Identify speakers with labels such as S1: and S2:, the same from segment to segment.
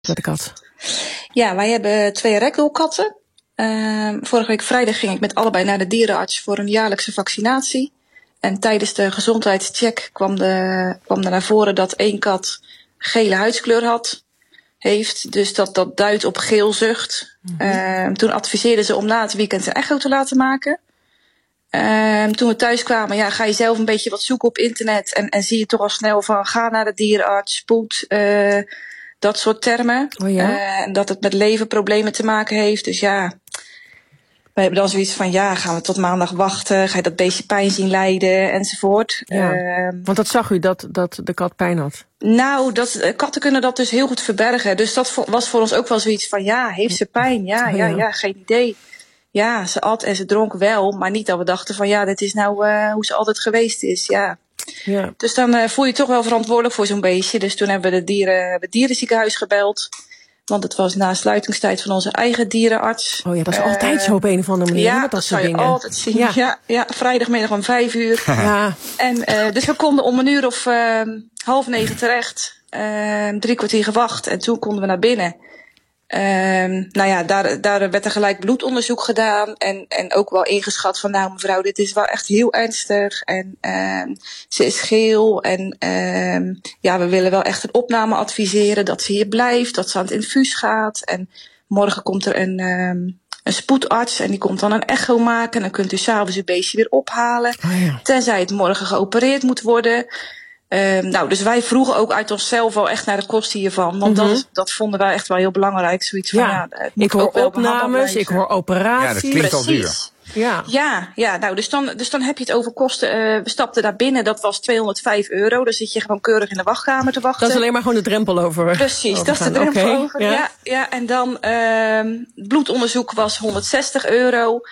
S1: met de kat?
S2: Ja, wij hebben 2 ragdoll-katten. Vorige week vrijdag ging ik met allebei naar de dierenarts voor een jaarlijkse vaccinatie. En tijdens de gezondheidscheck kwam er naar voren dat 1 kat gele huidskleur heeft. Dus dat duidt op geelzucht. Toen adviseerden ze om na het weekend een echo te laten maken. Toen we thuis kwamen, ga je zelf een beetje wat zoeken op internet. En zie je toch al snel van ga naar de dierenarts, spoed, dat soort termen.
S1: Oh ja?
S2: Dat het met leverproblemen te maken heeft. Dus ja, wij hebben dan zoiets van gaan we tot maandag wachten. Ga je dat beestje pijn zien lijden enzovoort.
S1: Ja, want dat zag u, dat de kat pijn had?
S2: Nou, katten kunnen dat dus heel goed verbergen. Dus dat was voor ons ook wel zoiets van heeft ze pijn? Ja, geen idee. Ja, ze at en ze dronk wel, maar niet dat we dachten van dit is nou hoe ze altijd geweest is. Ja. Dus dan voel je toch wel verantwoordelijk voor zo'n beestje. Dus toen hebben we het dierenziekenhuis gebeld. Want het was na sluitingstijd van onze eigen dierenarts.
S1: Oh ja, dat is altijd zo op een of andere manier.
S2: Ja, dat zou je altijd zien. Ja, vrijdagmiddag om 5:00. Ja. En dus we konden om 8:30 terecht. 3 kwartier gewacht en toen konden we naar binnen. Daar werd er gelijk bloedonderzoek gedaan. En ook wel ingeschat van mevrouw, dit is wel echt heel ernstig. En ze is geel. En we willen wel echt een opname adviseren. Dat ze hier blijft, dat ze aan het infuus gaat. En morgen komt er een spoedarts. En die komt dan een echo maken. En dan kunt u 's avonds uw beestje weer ophalen. Oh ja. Tenzij het morgen geopereerd moet worden. Dus wij vroegen ook uit onszelf al echt naar de kosten hiervan. Want dat vonden wij echt wel heel belangrijk. Zoiets van,
S1: ik hoor opnames, ik hoor operaties.
S3: Ja, dat klinkt al duur.
S2: Dus dan heb je het over kosten. We stapten daar binnen, dat was €205. Dan zit je gewoon keurig in de wachtkamer te wachten.
S1: Dat is alleen maar gewoon de drempel over.
S2: Precies, dat is de drempel over. Ja. En dan bloedonderzoek was €160.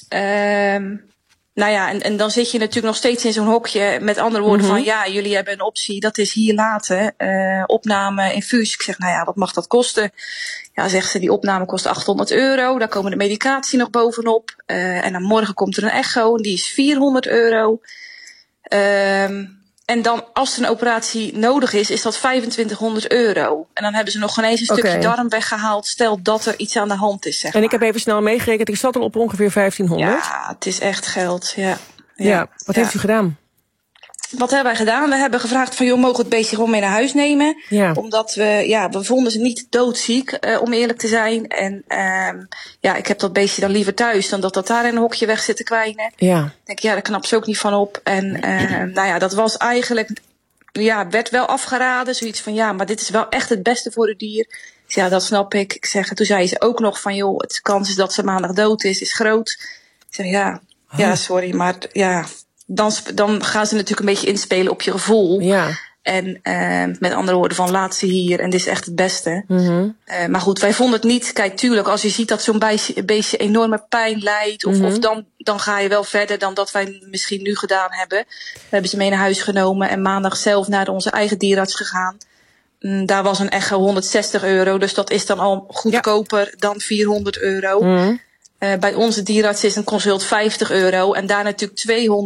S2: En dan zit je natuurlijk nog steeds in zo'n hokje. Met andere woorden van, jullie hebben een optie. Dat is hier laten. Opname, infuus. Ik zeg, wat mag dat kosten? Ja, zegt ze, die opname kost €800. Daar komen de medicatie nog bovenop. En dan morgen komt er een echo. En die is €400. En dan, als er een operatie nodig is dat €2500. En dan hebben ze nog geen eens een stukje darm weggehaald. Stel dat er iets aan de hand is, zeg maar.
S1: En ik heb even snel meegerekend, ik zat al op ongeveer 1500.
S2: Ja, het is echt geld,
S1: Wat heeft u gedaan?
S2: Wat hebben wij gedaan? We hebben gevraagd van, mogen we het beestje gewoon mee naar huis nemen? Ja. Omdat we vonden ze niet doodziek, om eerlijk te zijn. En ik heb dat beestje dan liever thuis dan dat daar in een hokje weg zit te kwijnen. Ja. Ik denk, daar knapt ze ook niet van op. En dat was eigenlijk, werd wel afgeraden. Zoiets van, maar dit is wel echt het beste voor het dier. Ik zeg, dat snap ik. Ik zeg, toen zei ze ook nog van, het kans is dat ze maandag dood is groot. Ik zeg, sorry, maar dan gaan ze natuurlijk een beetje inspelen op je gevoel. Ja. En met andere woorden van, laat ze hier en dit is echt het beste. Maar goed, wij vonden het niet. Kijk, tuurlijk, als je ziet dat zo'n beestje enorme pijn lijdt, of dan ga je wel verder dan dat wij misschien nu gedaan hebben. We hebben ze mee naar huis genomen en maandag zelf naar onze eigen dierenarts gegaan. Daar was een echo €160, dus dat is dan al goedkoper dan €400. Bij onze dierenarts is een consult €50 en daar natuurlijk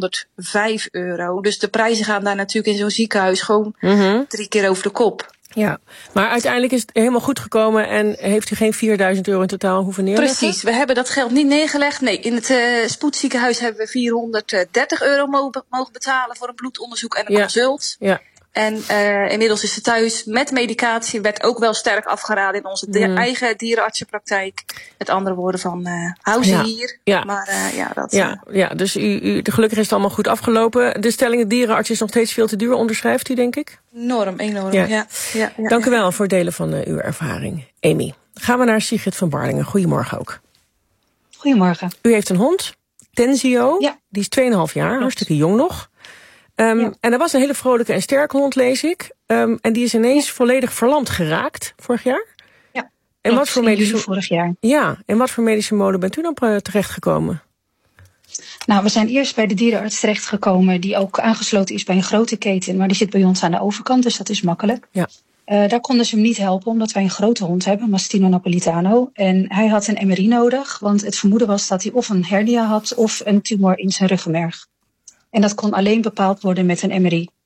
S2: €205. Dus de prijzen gaan daar natuurlijk in zo'n ziekenhuis gewoon 3 keer over de kop.
S1: Ja, maar uiteindelijk is het helemaal goed gekomen en heeft u geen €4000 in totaal hoeven neerleggen?
S2: Precies, we hebben dat geld niet neergelegd. Nee, in het spoedziekenhuis hebben we €430 mogen betalen voor een bloedonderzoek en een consult. Ja. En inmiddels is ze thuis met medicatie. Werd ook wel sterk afgeraden in onze eigen dierenartsenpraktijk. Met andere woorden van, hou ze hier. Ja. Maar
S1: dus gelukkig is het allemaal goed afgelopen. De stelling, de dierenarts is nog steeds veel te duur, onderschrijft u, denk ik?
S2: Enorm. Ja.
S1: Dank u wel voor het delen van uw ervaring. Amy, gaan we naar Sigrid van Barlingen. Goedemorgen ook.
S4: Goedemorgen.
S1: U heeft een hond, Tenzio. Ja. Die is 2,5 jaar, hartstikke jong nog. En er was een hele vrolijke en sterke hond, lees ik. En die is ineens volledig verlamd geraakt vorig jaar.
S4: Ja,
S1: en wat voor medische
S4: vorig jaar.
S1: Ja, en wat voor medische molen bent u dan terechtgekomen?
S4: Nou, we zijn eerst bij de dierenarts terechtgekomen, die ook aangesloten is bij een grote keten. Maar die zit bij ons aan de overkant, dus dat is makkelijk. Ja. Daar konden ze hem niet helpen, omdat wij een grote hond hebben, Mastino Napolitano. En hij had een MRI nodig, want het vermoeden was dat hij of een hernia had of een tumor in zijn ruggenmerg. En dat kon alleen bepaald worden met een MRI.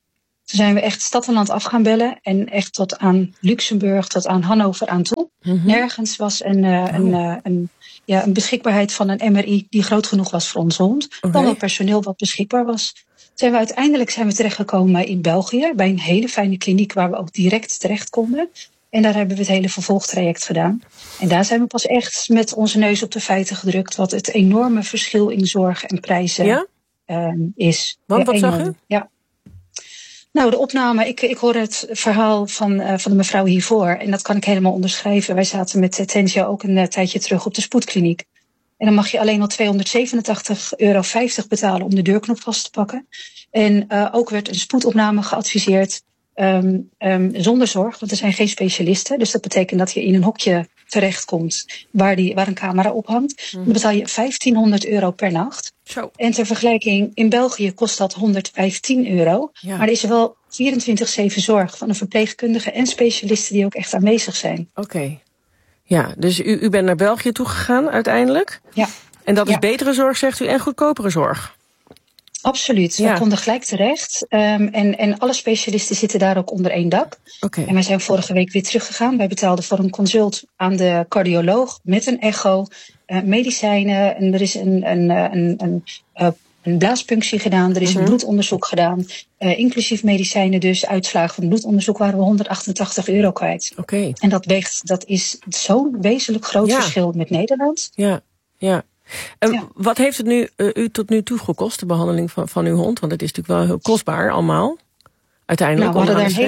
S4: Toen zijn we echt stad en land af gaan bellen. En echt tot aan Luxemburg, tot aan Hannover aan toe. Nergens was een beschikbaarheid van een MRI die groot genoeg was voor onze hond. Dan wel personeel wat beschikbaar was. Uiteindelijk zijn we terechtgekomen in België. Bij een hele fijne kliniek waar we ook direct terecht konden. En daar hebben we het hele vervolgtraject gedaan. En daar zijn we pas echt met onze neus op de feiten gedrukt. Wat het enorme verschil in zorg en prijzen is.
S1: Want wat zag u?
S4: Ja. Nou, de opname, ik hoor het verhaal van de mevrouw hiervoor. En dat kan ik helemaal onderschrijven. Wij zaten met Tenzio ook een tijdje terug op de spoedkliniek. En dan mag je alleen al €287,50 betalen om de deurknop vast te pakken. En ook werd een spoedopname geadviseerd zonder zorg, want er zijn geen specialisten. Dus dat betekent dat je in een hokje terechtkomt waar een camera ophangt. Dan betaal je €1.500 per nacht.
S1: Zo.
S4: En ter vergelijking, in België kost dat €115. Ja. Maar er is wel 24/7 zorg van een verpleegkundige en specialisten die ook echt aanwezig zijn.
S1: Oké. Ja, dus u bent naar België toegegaan uiteindelijk?
S4: Ja.
S1: En dat is betere zorg, zegt u, en goedkopere zorg?
S4: Absoluut. We konden gelijk terecht. En alle specialisten zitten daar ook onder één dak.
S1: Okay.
S4: En wij zijn vorige week weer teruggegaan. Wij betaalden voor een consult aan de cardioloog met een echo, medicijnen. En er is een blaaspunctie gedaan. Er is een bloedonderzoek gedaan. Inclusief medicijnen dus. Uitslagen van het bloedonderzoek waren we €188 kwijt.
S1: Okay.
S4: En dat is zo'n wezenlijk groot verschil met Nederland.
S1: Ja. Wat heeft het nu u tot nu toe gekost, de behandeling van uw hond? Want het is natuurlijk wel heel kostbaar allemaal. Uiteindelijk.
S4: Nou, we hadden daar een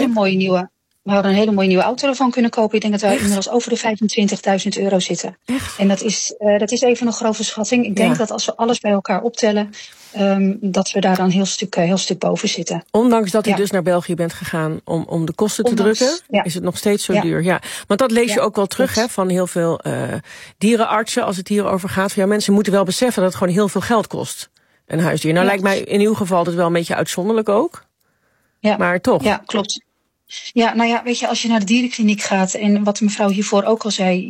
S4: hele mooie nieuwe auto ervan kunnen kopen. Ik denk dat wij inmiddels over de €25.000 zitten.
S1: Echt?
S4: En dat is even een grove schatting. Ik denk dat als we alles bij elkaar optellen, dat we daar dan heel stuk boven zitten.
S1: Ondanks dat u dus naar België bent gegaan om de kosten te drukken, is het nog steeds zo duur. Ja. Want dat lees je ook wel terug van heel veel dierenartsen als het hierover gaat. Van, mensen moeten wel beseffen dat het gewoon heel veel geld kost, een huisdier. Nou lijkt mij in uw geval het wel een beetje uitzonderlijk ook.
S4: Ja.
S1: Maar toch.
S4: Ja, klopt. Ja, nou ja, weet je, als je naar de dierenkliniek gaat en wat de mevrouw hiervoor ook al zei,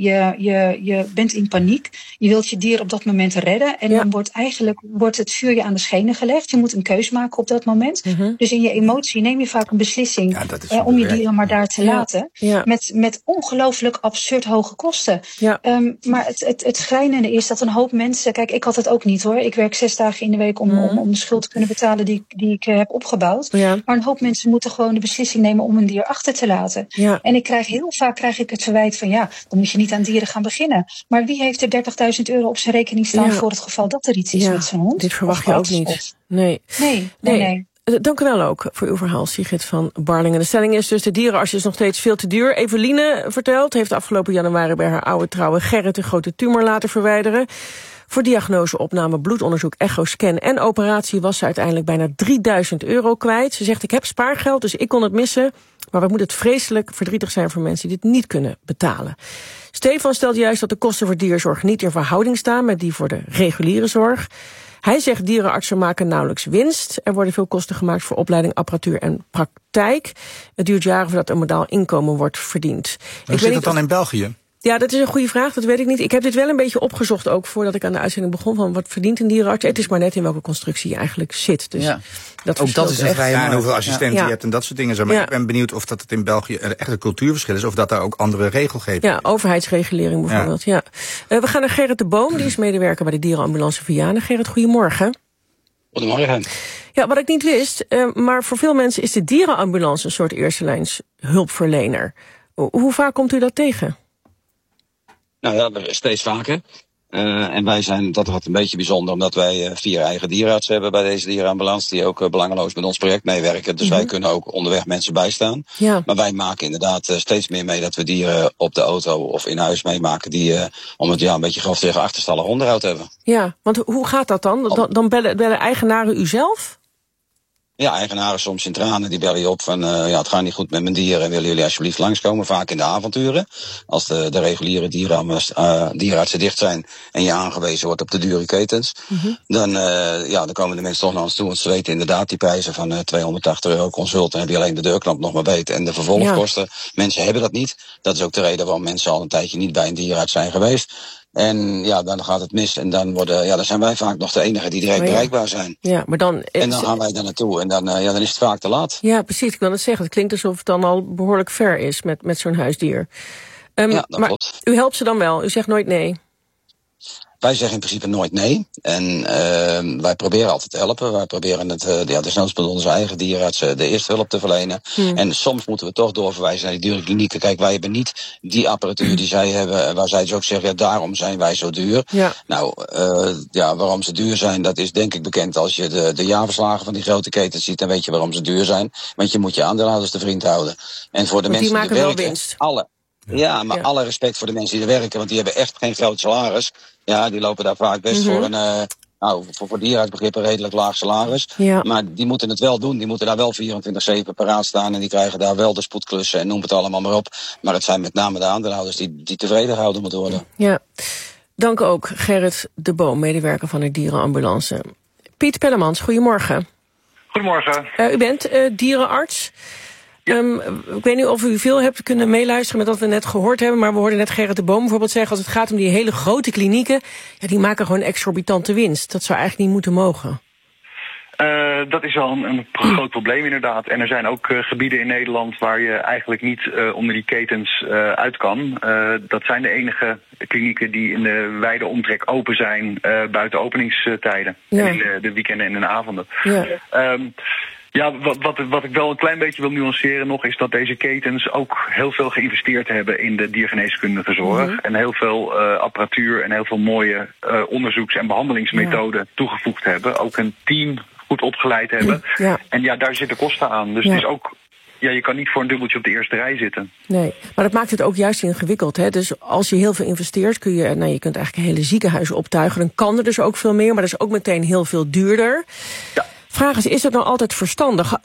S4: je bent in paniek. Je wilt je dier op dat moment redden en dan wordt het vuur je aan de schenen gelegd. Je moet een keus maken op dat moment. Dus in je emotie neem je vaak een beslissing om je dieren maar daar te laten. Ja. Met ongelooflijk absurd hoge kosten. Ja. Maar het schrijnende is dat een hoop mensen, kijk, ik had het ook niet hoor. Ik werk 6 dagen in de week om de schuld te kunnen betalen die ik heb opgebouwd. Ja. Maar een hoop mensen moeten gewoon de beslissing nemen om een dier achter te laten. Ja. En heel vaak krijg ik het verwijt van dan moet je niet aan dieren gaan beginnen. Maar wie heeft er €30.000 op zijn rekening staan voor het geval dat er iets is met zijn hond?
S1: Dit verwacht je ook niet. Nee. Dank u wel ook voor uw verhaal, Sigrid van Barlingen. De stelling is dus, de dierenarts is nog steeds veel te duur. Eveline vertelt, heeft afgelopen januari bij haar oude trouwe Gerrit een grote tumor laten verwijderen. Voor diagnose, opname, bloedonderzoek, echoscan en operatie was ze uiteindelijk bijna €3.000 kwijt. Ze zegt, ik heb spaargeld, dus ik kon het missen. Maar wat moet het vreselijk verdrietig zijn voor mensen die dit niet kunnen betalen. Stefan stelt juist dat de kosten voor dierzorg niet in verhouding staan met die voor de reguliere zorg. Hij zegt, dierenartsen maken nauwelijks winst. Er worden veel kosten gemaakt voor opleiding, apparatuur en praktijk. Het duurt jaren voordat een modaal inkomen wordt verdiend.
S3: Hoe zit het dan in België?
S1: Ja, dat is een goede vraag, dat weet ik niet. Ik heb dit wel een beetje opgezocht ook voordat ik aan de uitzending begon van wat verdient een dierenarts. Het is maar net in welke constructie je eigenlijk zit. Dus dat
S3: ook dat is een vrije markt. En hoeveel assistenten je hebt en dat soort dingen. Maar ik ben benieuwd of dat het in België echt een cultuurverschil is of dat daar ook andere regelgeving is.
S1: Ja, overheidsregulering bijvoorbeeld. Ja. We gaan naar Gerrit de Boom, die is medewerker bij de dierenambulance Vianen. Gerrit, goedemorgen.
S5: Goedemorgen.
S1: Ja, wat ik niet wist, maar voor veel mensen is de dierenambulance een soort eerste lijns hulpverlener. Hoe vaak komt u dat tegen?
S5: Nou ja, steeds vaker. En wij zijn, dat wordt een beetje bijzonder, omdat wij 4 eigen dierenartsen hebben bij deze dierenambulance, die ook belangeloos met ons project meewerken. Dus wij kunnen ook onderweg mensen bijstaan. Ja. Maar wij maken inderdaad steeds meer mee dat we dieren op de auto of in huis meemaken die, om het een beetje grof tegen achterstallig onderhoud hebben.
S1: Ja, want hoe gaat dat dan? Dan bellen eigenaren u zelf?
S5: Ja, eigenaren soms in tranen, die bellen je op van het gaat niet goed met mijn dieren en willen jullie alsjeblieft langskomen, vaak in de avonturen. Als de reguliere dierenartsen dicht zijn en je aangewezen wordt op de dure ketens, dan komen de mensen toch naar ons toe, want ze weten inderdaad die prijzen van €280 consult, dan heb je alleen de deurknop nog maar beet en de vervolgkosten. Ja. Mensen hebben dat niet. Dat is ook de reden waarom mensen al een tijdje niet bij een dierenarts zijn geweest. En ja, dan gaat het mis. En dan zijn wij vaak nog de enige die direct bereikbaar zijn.
S1: Ja, maar dan
S5: gaan wij daar naartoe. En dan is het vaak te laat.
S1: Ja, precies. Ik wil het zeggen. Het klinkt alsof het dan al behoorlijk ver is met zo'n huisdier.
S5: Ja, dat klopt.
S1: U helpt ze dan wel? U zegt nooit nee?
S5: Wij zeggen in principe nooit nee. En wij proberen altijd te helpen. Wij proberen desnoods met onze eigen dierenarts de eerste hulp te verlenen. En soms moeten we toch doorverwijzen naar die dure klinieken. Kijk, wij hebben niet die apparatuur die zij hebben. Waar zij dus ook zeggen, daarom zijn wij zo duur. Ja. Nou, waarom ze duur zijn, dat is denk ik bekend. Als je de jaarverslagen van die grote ketens ziet, dan weet je waarom ze duur zijn. Want je moet je aandeelhouders te vriend houden. En voor de mensen die maken werken, winst. Alle respect voor de mensen die er werken, want die hebben echt geen groot salaris. Ja, die lopen daar vaak best voor dierenartsbegrip een redelijk laag salaris. Ja. Maar die moeten het wel doen. Die moeten daar wel 24/7 paraat staan en die krijgen daar wel de spoedklussen en noem het allemaal maar op. Maar het zijn met name de aandeelhouders die tevreden gehouden moeten worden. Ja.
S1: Dank ook Gerrit de Boom, medewerker van de dierenambulance. Piet Pellemans, goedemorgen.
S6: Goedemorgen.
S1: U bent dierenarts. Ja. Ik weet niet of u veel hebt kunnen meeluisteren met wat we net gehoord hebben, maar we hoorden net Gerrit de Boom bijvoorbeeld zeggen, als het gaat om die hele grote klinieken, die maken gewoon exorbitante winst. Dat zou eigenlijk niet moeten mogen.
S6: Dat is wel een groot probleem inderdaad. En er zijn ook gebieden in Nederland waar je eigenlijk niet onder die ketens uit kan. Dat zijn de enige klinieken die in de wijde omtrek open zijn buiten openingstijden. Ja. En in de weekenden en in de avonden. Ja. Wat ik wel een klein beetje wil nuanceren nog, is dat deze ketens ook heel veel geïnvesteerd hebben in de diergeneeskundige zorg. En heel veel apparatuur en heel veel mooie onderzoeks- en behandelingsmethoden toegevoegd hebben. Ook een team goed opgeleid hebben. Ja. En daar zitten kosten aan. Dus het is ook, je kan niet voor een dubbeltje op de eerste rij zitten. Nee,
S1: maar dat maakt het ook juist ingewikkeld. Hè? Dus als je heel veel investeert, kun je, je kunt eigenlijk hele ziekenhuizen optuigen. Dan kan er dus ook veel meer, maar dat is ook meteen heel veel duurder. Ja. Vraag is dat nou altijd verstandig?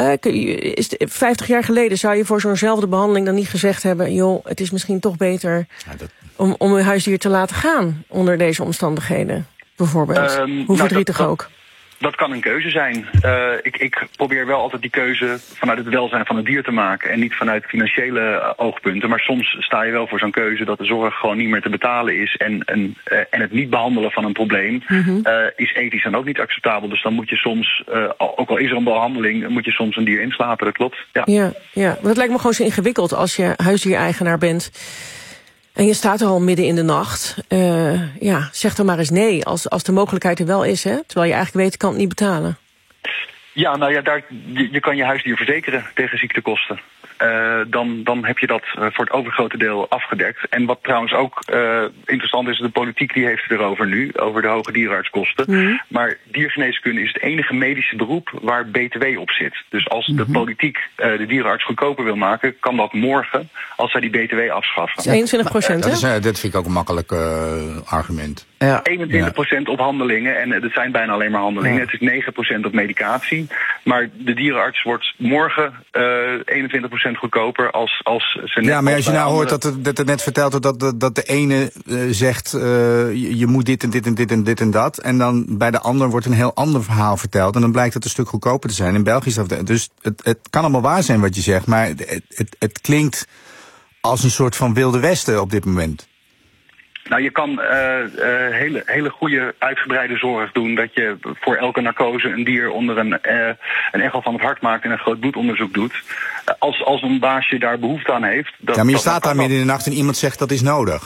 S1: 50 jaar geleden zou je voor zo'nzelfde behandeling dan niet gezegd hebben, joh, het is misschien toch beter om uw huisdier te laten gaan onder deze omstandigheden, bijvoorbeeld. Hoe verdrietig ook.
S6: Dat kan een keuze zijn. Ik probeer wel altijd die keuze vanuit het welzijn van het dier te maken en niet vanuit financiële oogpunten. Maar soms sta je wel voor zo'n keuze dat de zorg gewoon niet meer te betalen is. En het niet behandelen van een probleem is ethisch dan ook niet acceptabel. Dus dan moet je soms, ook al is er een behandeling, moet je soms een dier inslapen. Dat klopt. Ja.
S1: Maar dat lijkt me gewoon zo ingewikkeld als je huisdiereigenaar bent. En je staat er al midden in de nacht. Zeg dan maar eens nee, als de mogelijkheid er wel is, hè? Terwijl je eigenlijk weet, ik kan het niet betalen.
S6: Ja, je kan je huisdier verzekeren tegen ziektekosten. Dan heb je dat voor het overgrote deel afgedekt. En wat trouwens ook interessant is, de politiek die heeft het erover nu, over de hoge dierenartskosten. Maar diergeneeskunde is het enige medische beroep waar BTW op zit. Dus als de politiek de dierenarts goedkoper wil maken, kan dat morgen als zij die BTW afschaffen.
S1: 21%, hè?
S3: Dat vind ik ook een makkelijk argument.
S6: Ja. 21% op handelingen, en het zijn bijna alleen maar handelingen. Ja. Het is 9% op medicatie. Maar de dierenarts wordt morgen 21% goedkoper als ze net...
S3: Ja, maar als je nou hoort dat er net verteld wordt dat de ene zegt je moet dit en dit en dit en dit en dat. En dan bij de ander wordt een heel ander verhaal verteld. En dan blijkt het een stuk goedkoper te zijn. In België is dat... Dus het kan allemaal waar zijn wat je zegt. Maar het klinkt als een soort van Wilde Westen op dit moment.
S6: Nou, je kan hele goede uitgebreide zorg doen. Dat je voor elke narcose een dier onder een echo van het hart maakt en een groot bloedonderzoek doet. Als een baasje daar behoefte aan heeft.
S3: Maar je staat daar midden in de nacht en iemand zegt dat is nodig.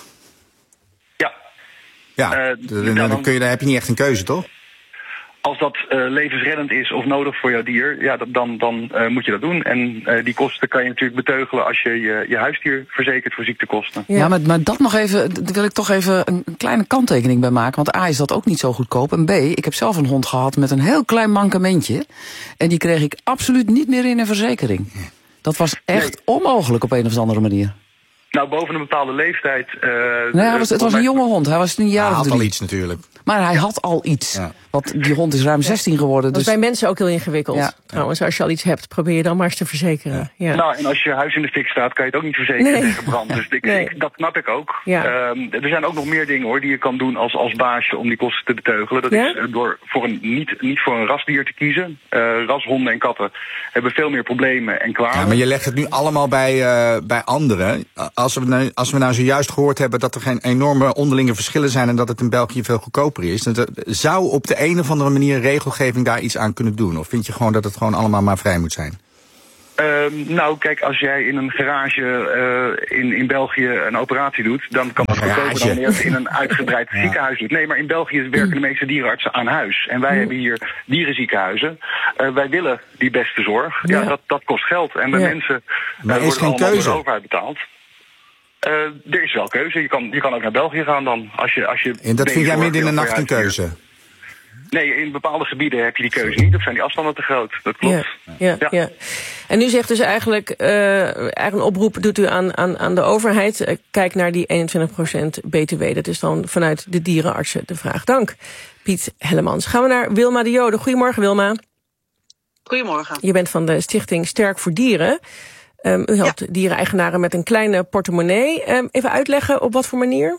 S3: Ja. Daar heb je niet echt een keuze, toch?
S6: Als dat levensreddend is of nodig voor jouw dier, dan moet je dat doen. En die kosten kan je natuurlijk beteugelen als je huisdier verzekert voor ziektekosten.
S7: Ja, maar dat nog even, daar wil ik toch even een kleine kanttekening bij maken. Want A, is dat ook niet zo goedkoop. En B, ik heb zelf een hond gehad met een heel klein mankementje. En die kreeg ik absoluut niet meer in een verzekering. Dat was echt onmogelijk op een of andere manier.
S6: Nou, boven een bepaalde leeftijd...
S7: het was een jonge hond. Hij was 10 jaar of 3.
S3: Had al iets natuurlijk.
S7: Maar hij had al iets. Ja. Want die hond is ruim 16 geworden.
S1: Dat is bij mensen ook heel ingewikkeld. Ja. Trouwens, als je al iets hebt, probeer je dan maar eens te verzekeren. Ja.
S6: Nou, en als je huis in de fik staat, kan je het ook niet verzekeren tegen brand. Dus dat snap ik ook. Ja. Er zijn ook nog meer dingen hoor die je kan doen als baasje om die kosten te beteugelen. Dat is door niet voor een rasdier te kiezen. Rashonden en katten hebben veel meer problemen en kwamen.
S3: Ja, maar je legt het nu allemaal bij anderen. Als we nou zojuist gehoord hebben dat er geen enorme onderlinge verschillen zijn en dat het in België veel goedkoper is, dan zou op de een of andere manier regelgeving daar iets aan kunnen doen? Of vind je gewoon dat het gewoon allemaal maar vrij moet zijn?
S6: Nou, kijk, als jij in een garage in België een operatie doet, dan kan dat goedkoper dan wanneer je in een uitgebreid ziekenhuis doet. Nee, maar in België werken de meeste dierenartsen aan huis. En wij hebben hier dierenziekenhuizen. Wij willen die beste zorg. Ja, dat kost geld. En bij mensen wordt allemaal door de overheid betaald. Er is wel keuze. Je kan ook naar België gaan dan. Als je
S3: en dat vind jij midden in de nacht een keuze?
S6: Nee, in bepaalde gebieden heb je die keuze niet. Of zijn die afstanden te groot? Dat klopt.
S1: Ja. En nu zegt dus eigenlijk een oproep doet u aan de overheid. Kijk naar die 21% BTW. Dat is dan vanuit de dierenartsen de vraag. Dank, Piet Hellemans. Gaan we naar Wilma de Jode. Goedemorgen, Wilma.
S8: Goedemorgen.
S1: Je bent van de stichting Sterk voor Dieren. U helpt diereneigenaren met een kleine portemonnee. Even uitleggen op wat voor manier?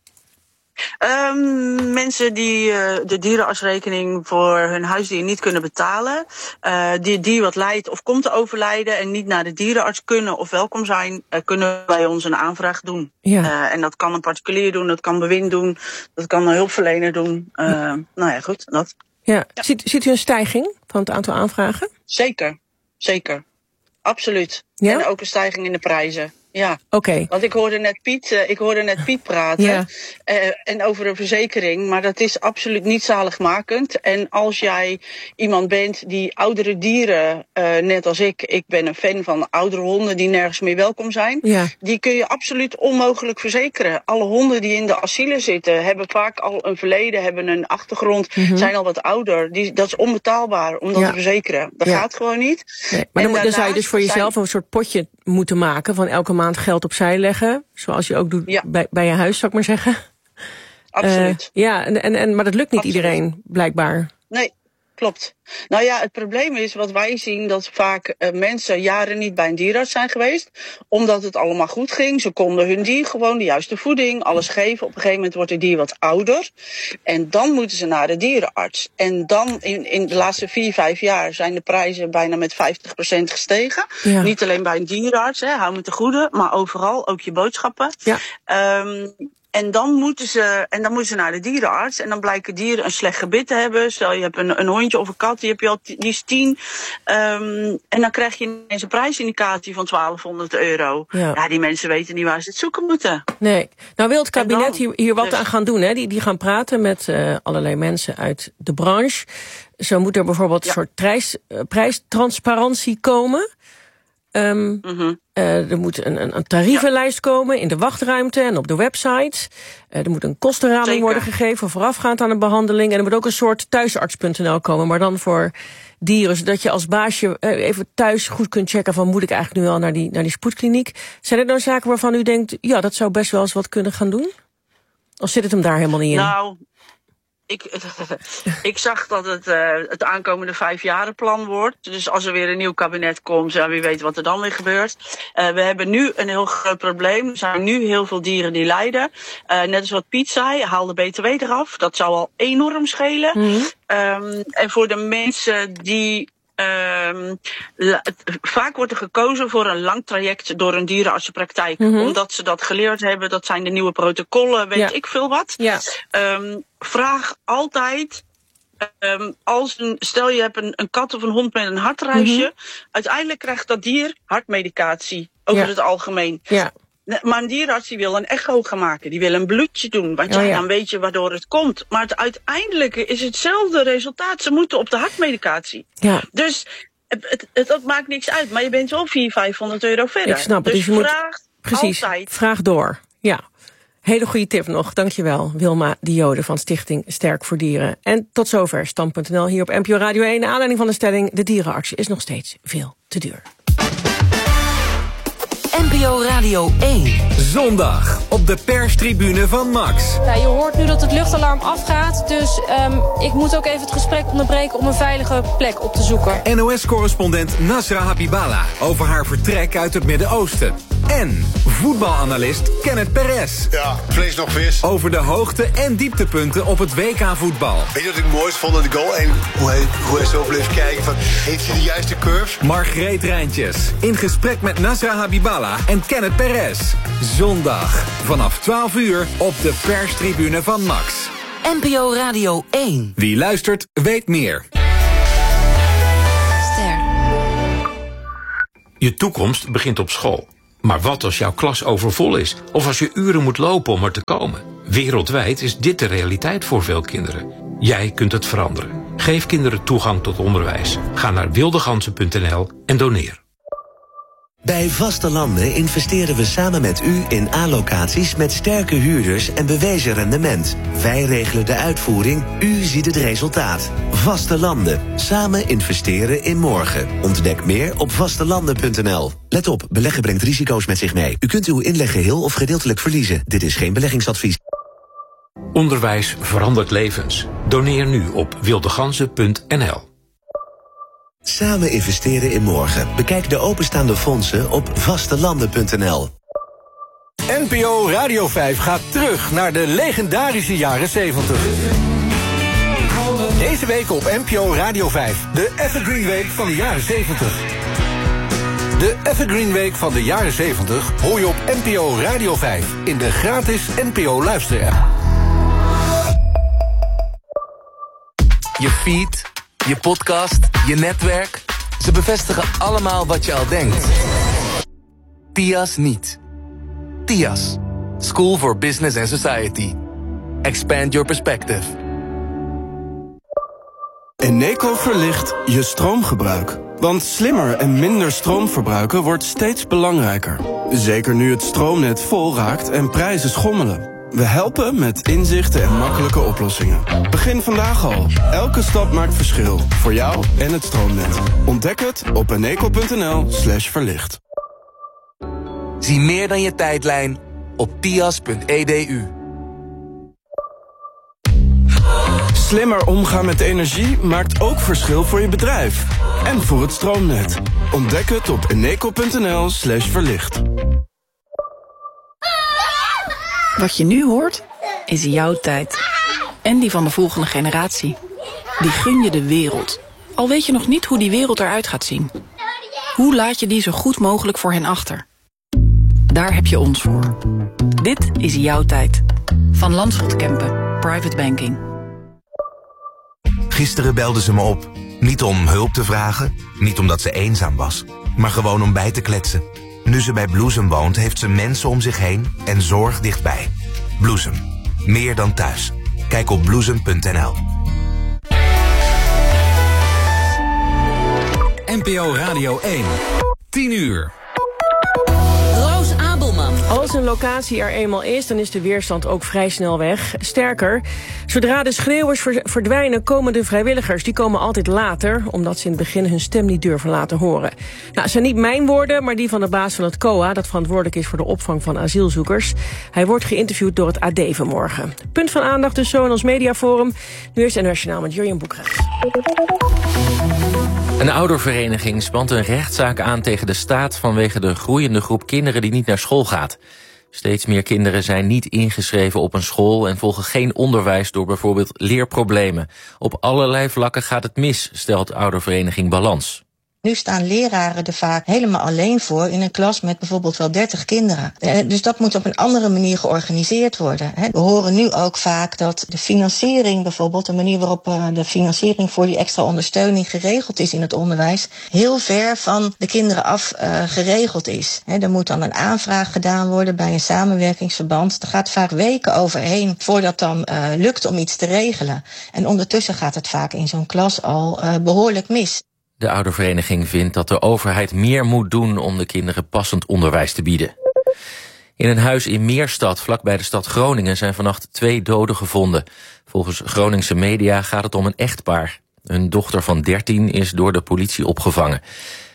S8: Mensen die de dierenartsrekening voor hun huisdier niet kunnen betalen, die wat lijdt of komt te overlijden en niet naar de dierenarts kunnen of welkom zijn, kunnen bij ons een aanvraag doen. Ja. En dat kan een particulier doen, dat kan bewind doen, dat kan een hulpverlener doen. Nou ja, goed, dat.
S1: Ja. Ziet u een stijging van het aantal aanvragen?
S8: Zeker. Absoluut. Ja? En ook een stijging in de prijzen. Ja,
S1: okay.
S8: Want ik hoorde net Piet praten en over een verzekering, maar dat is absoluut niet zaligmakend. En als jij iemand bent die oudere dieren, net als ik ben een fan van oudere honden die nergens meer welkom zijn, die kun je absoluut onmogelijk verzekeren. Alle honden die in de asielen zitten hebben vaak al een verleden, hebben een achtergrond, zijn al wat ouder. Dat is onbetaalbaar om dat te verzekeren. Dat gaat gewoon niet.
S1: Nee, maar dan zou je dus voor jezelf een soort potje moeten maken van elke maand geld opzij leggen, zoals je ook doet bij je huis, zou ik maar zeggen.
S8: Absoluut.
S1: Maar dat lukt niet iedereen, blijkbaar.
S8: Nee, klopt. Nou ja, het probleem is wat wij zien, dat vaak mensen jaren niet bij een dierenarts zijn geweest, omdat het allemaal goed ging. Ze konden hun dier gewoon de juiste voeding, alles geven. Op een gegeven moment wordt het dier wat ouder. En dan moeten ze naar de dierenarts. En dan in de laatste 4-5 jaar zijn de prijzen bijna met 50% gestegen. Ja. Niet alleen bij een dierenarts, hou me te goede, maar overal, ook je boodschappen. Ja. En dan moeten ze naar de dierenarts. En dan blijken dieren een slecht gebit te hebben. Stel je hebt een hondje of een kat, die is 10. En dan krijg je ineens een prijsindicatie van €1200. Ja, die mensen weten niet waar ze het zoeken moeten.
S1: Nee. Nou wil het kabinet hier wat aan gaan doen. Hè? Die gaan praten met allerlei mensen uit de branche. Zo moet er bijvoorbeeld een soort prijstransparantie komen. Er moet een tarievenlijst komen in de wachtruimte en op de website. Er moet een kostenraming worden gegeven voorafgaand aan een behandeling. En er moet ook een soort thuisarts.nl komen, maar dan voor dieren. Zodat je als baasje even thuis goed kunt checken van moet ik eigenlijk nu al naar die spoedkliniek. Zijn er dan zaken waarvan u denkt, ja, dat zou best wel eens wat kunnen gaan doen? Of zit het hem daar helemaal niet in?
S8: Nou, ik zag dat het aankomende 5-jarenplan wordt. Dus als er weer een nieuw kabinet komt, wie weet wat er dan weer gebeurt. We hebben nu een heel groot probleem. Er zijn nu heel veel dieren die lijden. Net als wat Piet zei, haal de BTW eraf. Dat zou al enorm schelen. En voor de mensen die vaak wordt er gekozen voor een lang traject door een dierenartsenpraktijk. Omdat ze dat geleerd hebben. Dat zijn de nieuwe protocollen, weet ik veel wat. Ja. Vraag altijd, stel je hebt een kat of een hond met een hartruisje. Uiteindelijk krijgt dat dier hartmedicatie over het algemeen. Ja. Maar een dierenarts die wil een echo gaan maken. Die wil een bloedje doen. Want dan weet je waardoor het komt. Maar het uiteindelijke is hetzelfde resultaat. Ze moeten op de hartmedicatie. Ja. Dus het maakt niks uit. Maar je bent wel €400-500 verder.
S1: Ik snap het. Dus je moet
S8: altijd.
S1: Vraag door. Ja. Hele goede tip nog. Dankjewel. Wilma de Jode van Stichting Sterk voor Dieren. En tot zover Stand.nl hier op NPO Radio 1. Naar aanleiding van de stelling: de dierenarts is nog steeds veel te duur.
S9: NPO Radio 1.
S10: Zondag op de perstribune van Max.
S11: Ja, je hoort nu dat het luchtalarm afgaat, dus ik moet ook even het gesprek onderbreken om een veilige plek op te zoeken.
S10: NOS-correspondent Nasra Habiballa over haar vertrek uit het Midden-Oosten. En voetbalanalist Kenneth Perez.
S12: Ja, vlees nog vis.
S10: Over de hoogte- en dieptepunten op het WK-voetbal.
S12: Weet je wat ik het mooist vond aan de goal? En hoe hij zo bleef kijken van, heeft hij de juiste curve?
S10: Margreet Rijntjes in gesprek met Nasra Habiballa en Kenneth Perez. Zondag vanaf 12 uur op de perstribune van Max.
S9: NPO Radio 1.
S10: Wie luistert, weet meer.
S13: Ster. Je toekomst begint op school. Maar wat als jouw klas overvol is? Of als je uren moet lopen om er te komen? Wereldwijd is dit de realiteit voor veel kinderen. Jij kunt het veranderen. Geef kinderen toegang tot onderwijs. Ga naar wildegansen.nl en doneer.
S14: Bij Vaste Landen investeren we samen met u in A-locaties met sterke huurders en bewezen rendement. Wij regelen de uitvoering, u ziet het resultaat. Vaste Landen. Samen investeren in morgen. Ontdek meer op vastelanden.nl. Let op, beleggen brengt risico's met zich mee. U kunt uw inleg geheel of gedeeltelijk verliezen. Dit is geen beleggingsadvies.
S13: Onderwijs verandert levens. Doneer nu op wildegansen.nl.
S14: Samen investeren in morgen. Bekijk de openstaande fondsen op vastelanden.nl.
S10: NPO Radio 5 gaat terug naar de legendarische jaren 70. Deze week op NPO Radio 5. De Evergreen Week van de jaren 70. De Evergreen Week van de jaren 70 hoor je op NPO Radio 5 in de gratis NPO luisterapp.
S15: Je feed, je podcast, je netwerk. Ze bevestigen allemaal wat je al denkt. TIAS niet. TIAS. School for Business and Society. Expand your perspective.
S16: Eneco verlicht je stroomgebruik. Want slimmer en minder stroom verbruiken wordt steeds belangrijker. Zeker nu het stroomnet vol raakt en prijzen schommelen. We helpen met inzichten en makkelijke oplossingen. Begin vandaag al. Elke stap maakt verschil. Voor jou en het stroomnet. Ontdek het op eneco.nl/verlicht.
S15: Zie meer dan je tijdlijn op tias.edu.
S16: Slimmer omgaan met energie maakt ook verschil voor je bedrijf. En voor het stroomnet. Ontdek het op eneco.nl/verlicht.
S17: Wat je nu hoort, is jouw tijd. En die van de volgende generatie. Die gun je de wereld. Al weet je nog niet hoe die wereld eruit gaat zien. Hoe laat je die zo goed mogelijk voor hen achter? Daar heb je ons voor. Dit is jouw tijd. Van Landschot Kempen, Private Banking.
S18: Gisteren belde ze me op. Niet om hulp te vragen, niet omdat ze eenzaam was, maar gewoon om bij te kletsen. Nu ze bij Bloesem woont, heeft ze mensen om zich heen en zorg dichtbij. Bloesem. Meer dan thuis. Kijk op bloesem.nl.
S10: NPO Radio 1. 10 uur.
S1: Als een locatie er eenmaal is, dan is de weerstand ook vrij snel weg. Sterker, zodra de schreeuwers verdwijnen, komen de vrijwilligers. Die komen altijd later, omdat ze in het begin hun stem niet durven laten horen. Nou, het zijn niet mijn woorden, maar die van de baas van het COA, dat verantwoordelijk is voor de opvang van asielzoekers. Hij wordt geïnterviewd door het AD vanmorgen. Punt van aandacht dus zo in ons mediaforum. Nu is het Nationaal met Jurjen Boekracht.
S19: Een oudervereniging spant een rechtszaak aan tegen de staat vanwege de groeiende groep kinderen die niet naar school gaat. Steeds meer kinderen zijn niet ingeschreven op een school en volgen geen onderwijs door bijvoorbeeld leerproblemen. Op allerlei vlakken gaat het mis, stelt oudervereniging Balans.
S20: Nu staan leraren er vaak helemaal alleen voor in een klas met bijvoorbeeld wel 30 kinderen. Dus dat moet op een andere manier georganiseerd worden. We horen nu ook vaak dat de financiering bijvoorbeeld, de manier waarop de financiering voor die extra ondersteuning geregeld is in het onderwijs, heel ver van de kinderen af geregeld is. Er moet dan een aanvraag gedaan worden bij een samenwerkingsverband. Er gaat vaak weken overheen voordat dan lukt om iets te regelen. En ondertussen gaat het vaak in zo'n klas al behoorlijk mis.
S19: De oudervereniging vindt dat de overheid meer moet doen om de kinderen passend onderwijs te bieden. In een huis in Meerstad, vlakbij de stad Groningen, zijn vannacht 2 doden gevonden. Volgens Groningse media gaat het om een echtpaar. Hun dochter van 13 is door de politie opgevangen.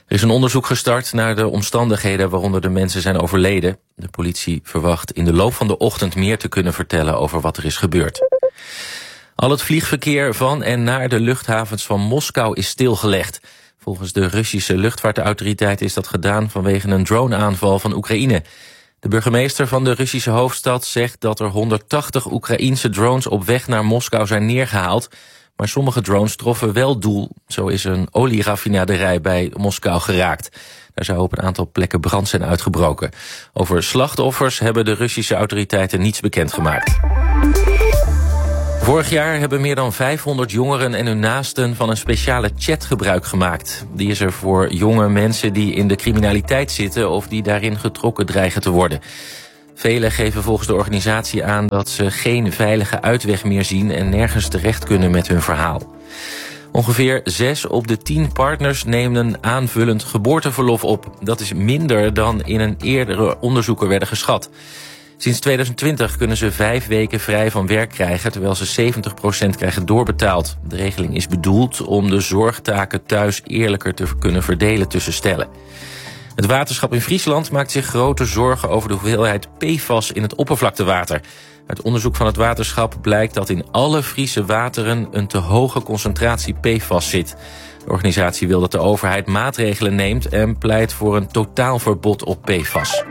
S19: Er is een onderzoek gestart naar de omstandigheden waaronder de mensen zijn overleden. De politie verwacht in de loop van de ochtend meer te kunnen vertellen over wat er is gebeurd. Al het vliegverkeer van en naar de luchthavens van Moskou is stilgelegd. Volgens de Russische luchtvaartautoriteit is dat gedaan vanwege een droneaanval van Oekraïne. De burgemeester van de Russische hoofdstad zegt dat er 180 Oekraïense drones op weg naar Moskou zijn neergehaald. Maar sommige drones troffen wel doel. Zo is een olieraffinaderij bij Moskou geraakt. Daar zou op een aantal plekken brand zijn uitgebroken. Over slachtoffers hebben de Russische autoriteiten niets bekendgemaakt. Vorig jaar hebben meer dan 500 jongeren en hun naasten van een speciale chat gebruik gemaakt. Die is er voor jonge mensen die in de criminaliteit zitten of die daarin getrokken dreigen te worden. Velen geven volgens de organisatie aan dat ze geen veilige uitweg meer zien en nergens terecht kunnen met hun verhaal. Ongeveer 6 op de 10 partners nemen een aanvullend geboorteverlof op. Dat is minder dan in een eerdere onderzoeken werden geschat. Sinds 2020 kunnen ze 5 weken vrij van werk krijgen, terwijl ze 70% krijgen doorbetaald. De regeling is bedoeld om de zorgtaken thuis eerlijker te kunnen verdelen tussen stellen. Het waterschap in Friesland maakt zich grote zorgen over de hoeveelheid PFAS in het oppervlaktewater. Uit onderzoek van het waterschap blijkt dat in alle Friese wateren een te hoge concentratie PFAS zit. De organisatie wil dat de overheid maatregelen neemt en pleit voor een totaalverbod op PFAS.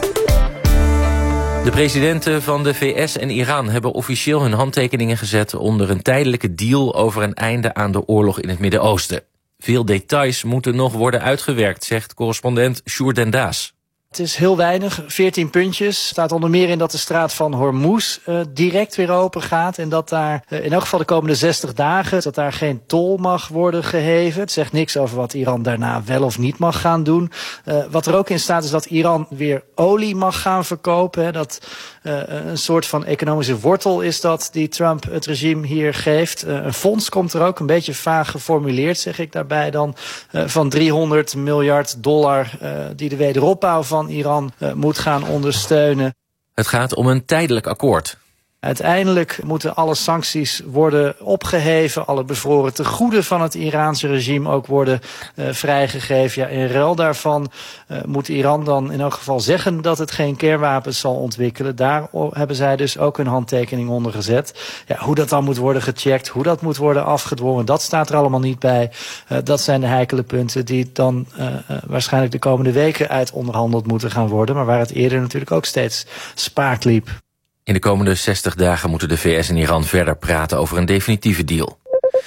S19: De presidenten van de VS en Iran hebben officieel hun handtekeningen gezet onder een tijdelijke deal over een einde aan de oorlog in het Midden-Oosten. Veel details moeten nog worden uitgewerkt, zegt correspondent Sjoerd den Daas.
S21: Het is heel weinig, 14 puntjes. Staat onder meer in dat de straat van Hormuz direct weer open gaat. En dat daar in elk geval de komende 60 dagen dat daar geen tol mag worden geheven. Het zegt niks over wat Iran daarna wel of niet mag gaan doen. Wat er ook in staat is dat Iran weer olie mag gaan verkopen. Dat een soort van economische wortel is dat die Trump het regime hier geeft. Een fonds komt er ook, een beetje vaag geformuleerd zeg ik daarbij dan. Van $300 miljard die de wederopbouw van Iran moet gaan ondersteunen.
S19: Het gaat om een tijdelijk akkoord.
S21: Uiteindelijk moeten alle sancties worden opgeheven. Alle bevroren tegoeden van het Iraanse regime ook worden vrijgegeven. Ja, in ruil daarvan moet Iran dan in elk geval zeggen dat het geen kernwapens zal ontwikkelen. Daar hebben zij dus ook hun handtekening onder gezet. Ja, hoe dat dan moet worden gecheckt, hoe dat moet worden afgedwongen, dat staat er allemaal niet bij. Dat zijn de heikele punten die dan waarschijnlijk de komende weken uit onderhandeld moeten gaan worden. Maar waar het eerder natuurlijk ook steeds spaak liep.
S19: In de komende 60 dagen moeten de VS en Iran verder praten over een definitieve deal.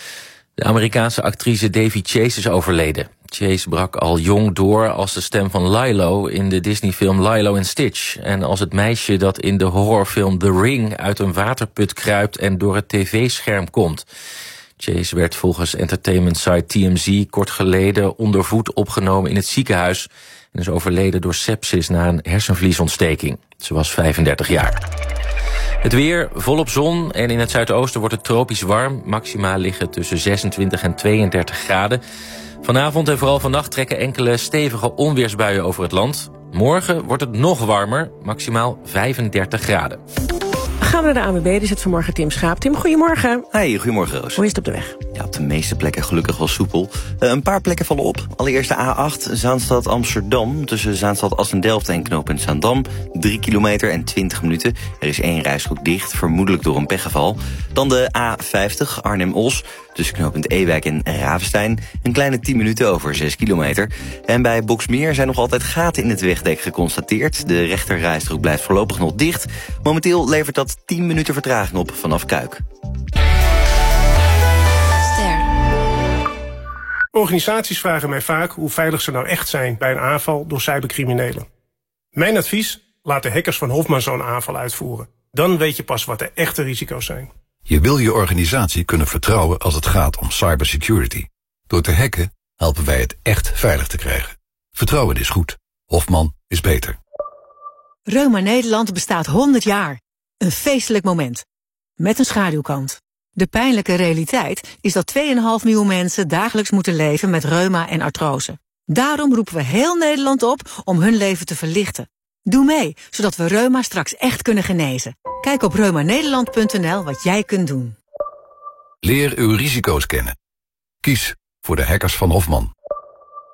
S19: De Amerikaanse actrice Davy Chase is overleden. Chase brak al jong door als de stem van Lilo in de Disney-film Lilo and Stitch. En als het meisje dat in de horrorfilm The Ring uit een waterput kruipt en door het tv-scherm komt. Chase werd volgens entertainment site TMZ kort geleden onder voet opgenomen in het ziekenhuis en is overleden door sepsis na een hersenvliesontsteking. Ze was 35 jaar. Het weer, volop zon en in het zuidoosten wordt het tropisch warm. Maxima liggen tussen 26 en 32 graden. Vanavond en vooral vannacht trekken enkele stevige onweersbuien over het land. Morgen wordt het nog warmer, maximaal 35 graden.
S1: Gaan we naar de ANWB, dus het vanmorgen Tim Schaap. Tim, goedemorgen.
S22: Hey, goedemorgen Roos.
S1: Hoe is het op de weg?
S22: Ja, op de meeste plekken gelukkig wel soepel. Een paar plekken vallen op. Allereerst de A8, Zaanstad-Amsterdam. Tussen Zaanstad-Assen-Delft en knooppunt Zaandam. 3 kilometer en 20 minuten. Er is 1 rijstrook dicht, vermoedelijk door een pechgeval. Dan de A50, Arnhem-Os. Tussen knooppunt Ewijk en Ravenstein. Een kleine 10 minuten over 6 kilometer. En bij Boxmeer zijn nog altijd gaten in het wegdek geconstateerd. De rechterrijstrook blijft voorlopig nog dicht. Momenteel levert dat 10 minuten vertraging op vanaf Kuik.
S23: Organisaties vragen mij vaak hoe veilig ze nou echt zijn bij een aanval door cybercriminelen. Mijn advies? Laat de hackers van Hofman zo'n aanval uitvoeren. Dan weet je pas wat de echte risico's zijn.
S24: Je wil je organisatie kunnen vertrouwen als het gaat om cybersecurity. Door te hacken helpen wij het echt veilig te krijgen. Vertrouwen is goed. Hofman is beter.
S25: Reuma Nederland bestaat 100 jaar. Een feestelijk moment. Met een schaduwkant. De pijnlijke realiteit is dat 2,5 miljoen mensen dagelijks moeten leven met reuma en artrose. Daarom roepen we heel Nederland op om hun leven te verlichten. Doe mee, zodat we reuma straks echt kunnen genezen. Kijk op reumanederland.nl wat jij kunt doen.
S24: Leer uw risico's kennen. Kies voor de hackers van Hofman.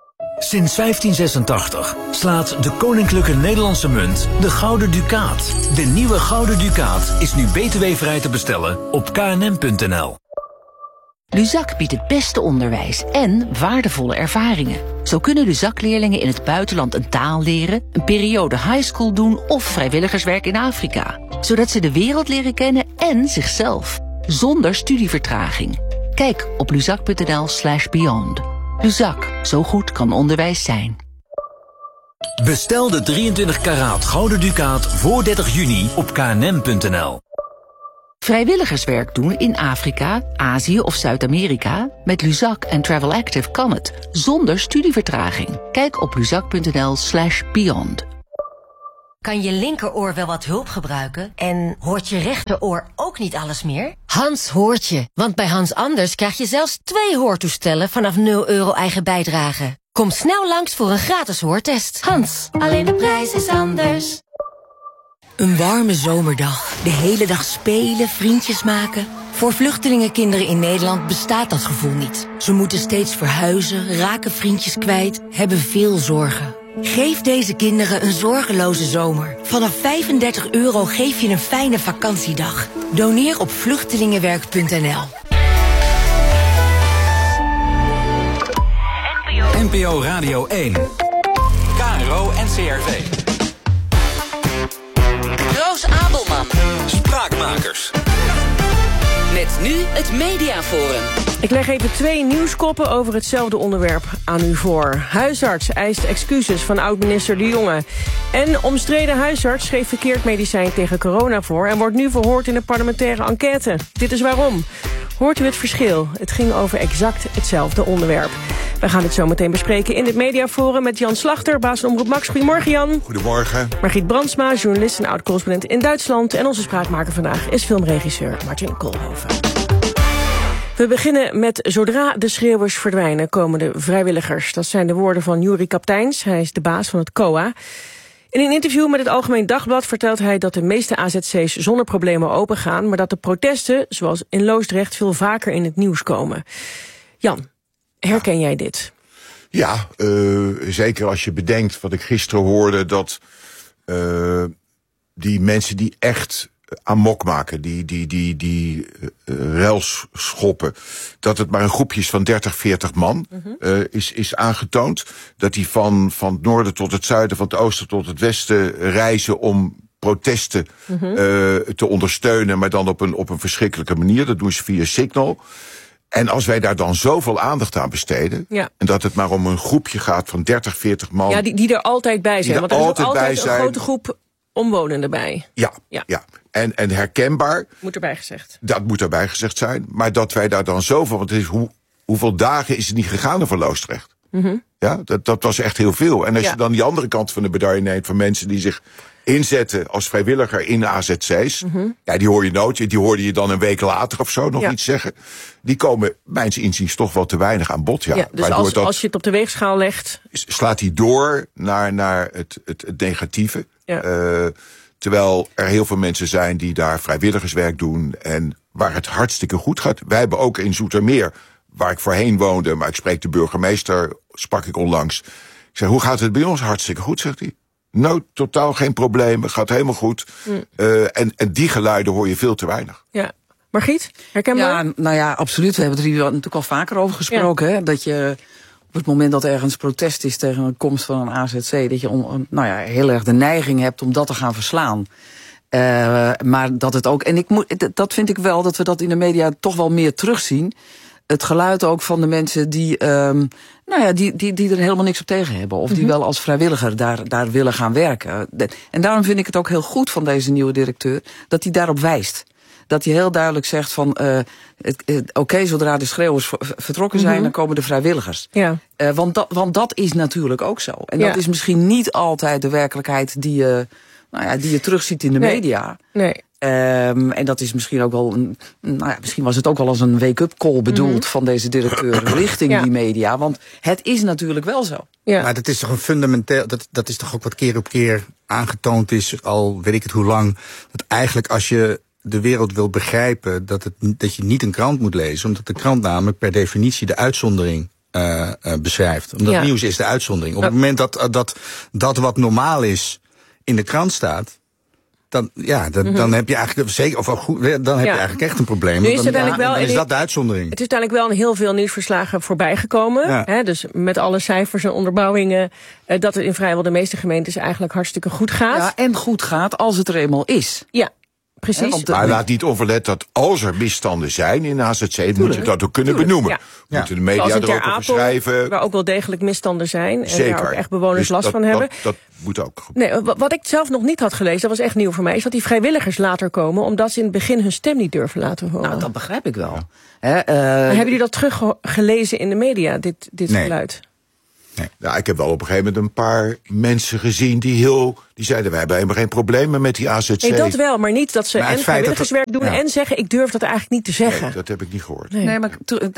S2: Sinds 1586 slaat de Koninklijke Nederlandse Munt de Gouden Ducaat. De nieuwe Gouden Ducaat is nu btw-vrij te bestellen op knm.nl.
S3: Luzak biedt het beste onderwijs en waardevolle ervaringen. Zo kunnen Luzak-leerlingen in het buitenland een taal leren, een periode highschool doen of vrijwilligerswerk in Afrika. Zodat ze de wereld leren kennen en zichzelf. Zonder studievertraging. Kijk op luzak.nl/beyond. Luzak, zo goed kan onderwijs zijn.
S2: Bestel de 23 karaat Gouden Ducaat voor 30 juni op knm.nl.
S3: Vrijwilligerswerk doen in Afrika, Azië of Zuid-Amerika? Met Luzak en Travel Active kan het, zonder studievertraging. Kijk op luzak.nl/beyond.
S4: Kan je linkeroor wel wat hulp gebruiken? En hoort je rechteroor ook niet alles meer? Hans hoort je, want bij Hans Anders krijg je zelfs 2 hoortoestellen vanaf €0 eigen bijdrage. Kom snel langs voor een gratis hoortest. Hans, alleen de prijs is anders. Een warme zomerdag. De hele dag spelen, vriendjes maken. Voor vluchtelingenkinderen in Nederland bestaat dat gevoel niet. Ze moeten steeds verhuizen, raken vriendjes kwijt, hebben veel zorgen. Geef deze kinderen een zorgeloze zomer. Vanaf €35 geef je een fijne vakantiedag. Doneer op vluchtelingenwerk.nl.
S2: NPO Radio 1. KRO NCRV.
S9: Roos Abelman.
S2: Spraakmakers.
S9: Met nu het Mediaforum.
S1: Ik leg even 2 nieuwskoppen over hetzelfde onderwerp aan u voor. Huisarts eist excuses van oud-minister De Jonge. En omstreden huisarts schreef verkeerd medicijn tegen corona voor en wordt nu verhoord in een parlementaire enquête. Dit is waarom. Hoort u het verschil? Het ging over exact hetzelfde onderwerp. We gaan het zo meteen bespreken in het Mediaforum met Jan Slachter, baas van Omroep Max. Goedemorgen, Jan.
S5: Goedemorgen.
S1: Margriet Brandsma, journalist en oud-correspondent in Duitsland. En onze spraakmaker vandaag is filmregisseur Martin Koolhoven. We beginnen met zodra de schreeuwers verdwijnen komen de vrijwilligers. Dat zijn de woorden van Juri Kapteins. Hij is de baas van het COA. In een interview met het Algemeen Dagblad vertelt hij dat de meeste AZC's zonder problemen opengaan, maar dat de protesten, zoals in Loosdrecht, veel vaker in het nieuws komen. Jan, herken jij dit?
S5: Ja, zeker als je bedenkt wat ik gisteren hoorde, dat die mensen die echt amok maken, die rels schoppen, dat het maar een groepje is van 30, 40 man is aangetoond. Dat die van het noorden tot het zuiden, van het oosten tot het westen reizen om protesten te ondersteunen, maar dan op een verschrikkelijke manier. Dat doen ze via Signal. En als wij daar dan zoveel aandacht aan besteden, en dat het maar om een groepje gaat van 30, 40 man.
S1: Ja, die er altijd bij zijn, want er is ook altijd een grote groep omwonenden bij.
S5: Ja. En herkenbaar.
S1: Moet erbij gezegd.
S5: Dat moet erbij gezegd zijn. Maar dat wij daar dan zoveel, want het is hoeveel dagen is het niet gegaan over Loosdrecht? Ja, dat was echt heel veel. En als je dan die andere kant van de medaille neemt van mensen die zich inzetten als vrijwilliger in de AZC's. Ja, die hoor je nooit. Die hoorde je dan een week later of zo nog iets zeggen. Die komen, mijns inziens, toch wel te weinig aan bod. Ja,
S1: dus als je het op de weegschaal legt,
S5: slaat hij door naar het negatieve. Ja. Terwijl er heel veel mensen zijn die daar vrijwilligerswerk doen en waar het hartstikke goed gaat. Wij hebben ook in Zoetermeer, waar ik voorheen woonde, maar ik spreek de burgemeester, sprak ik onlangs. Ik zei, hoe gaat het bij ons? Hartstikke goed, zegt hij. Nou, totaal geen problemen, gaat helemaal goed. En die geluiden hoor je veel te weinig.
S1: Ja. Margriet, herkenbaar?
S7: Ja, nou ja, absoluut. We hebben het hier natuurlijk al vaker over gesproken. Hè? Dat je op het moment dat er ergens protest is tegen de komst van een AZC, dat je heel erg de neiging hebt om dat te gaan verslaan. Maar dat het ook, en dat vind ik wel, dat we dat in de media toch wel meer terugzien. Het geluid ook van de mensen die er helemaal niks op tegen hebben. Of die wel als vrijwilliger daar willen gaan werken. En daarom vind ik het ook heel goed van deze nieuwe directeur dat hij daarop wijst. Dat hij heel duidelijk zegt van, oké, zodra de schreeuwers vertrokken zijn, dan komen de vrijwilligers. Ja. Want dat is natuurlijk ook zo. En dat is misschien niet altijd de werkelijkheid die je terugziet in de media. Nee. En dat is misschien ook wel misschien was het ook wel als een wake-up call bedoeld van deze directeur richting die media. Want het is natuurlijk wel zo.
S26: Ja. Maar dat is toch een fundamenteel, dat is toch ook wat keer op keer aangetoond is, al weet ik het hoe lang, dat eigenlijk als je de wereld wil begrijpen, dat je niet een krant moet lezen, omdat de krant namelijk per definitie de uitzondering beschrijft. Omdat nieuws is de uitzondering. Op het moment dat wat normaal is in de krant staat, dan heb je eigenlijk zeker dan heb je eigenlijk echt een probleem.
S1: Nu is
S26: dan is dat de uitzondering.
S1: Het is uiteindelijk wel in heel veel nieuwsverslagen voorbij gekomen. Ja. Hè, dus met alle cijfers en onderbouwingen dat het in vrijwel de meeste gemeentes eigenlijk hartstikke goed gaat.
S7: Ja, en goed gaat als het er eenmaal is.
S1: Ja. Precies.
S5: Maar laat niet onverlet dat als er misstanden zijn in AZC, moet je dat ook kunnen benoemen.
S1: Ja.
S5: Moeten de media er ook over schrijven.
S1: Waar ook wel degelijk misstanden zijn.
S5: Zeker.
S1: En waar ook echt bewoners last van hebben.
S5: Dat moet ook.
S1: Nee, wat ik zelf nog niet had gelezen, dat was echt nieuw voor mij, is dat die vrijwilligers later komen, omdat ze in het begin hun stem niet durven laten horen.
S7: Nou, dat begrijp ik wel.
S1: Hebben jullie dat teruggelezen in de media, dit geluid?
S5: Nee. Nou, ik heb wel op een gegeven moment een paar mensen gezien die zeiden, wij hebben helemaal geen problemen met die AZC.
S1: Nee, dat wel, maar niet dat ze en vrijwilligerswerk doen en zeggen, ik durf dat eigenlijk niet te zeggen.
S5: Nee, dat heb ik niet gehoord.
S7: Nee, maar